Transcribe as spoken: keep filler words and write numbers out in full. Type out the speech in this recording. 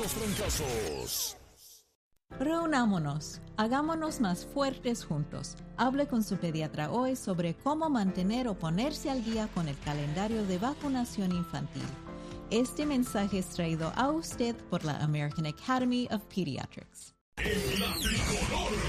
los trancazos. Reunámonos, hagámonos más fuertes juntos. Hable con su pediatra hoy sobre cómo mantener o ponerse al día con el calendario de vacunación infantil. Este mensaje es traído a usted por la American Academy of Pediatrics. En la tricolor.